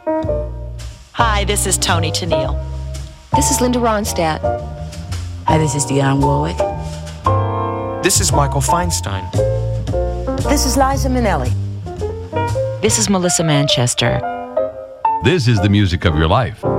Hi, this is Tony Tennille. This is Linda Ronstadt. Hi, this is Dionne Warwick. This is Michael Feinstein. This is Liza Minnelli. This is Melissa Manchester. This is the music of your life.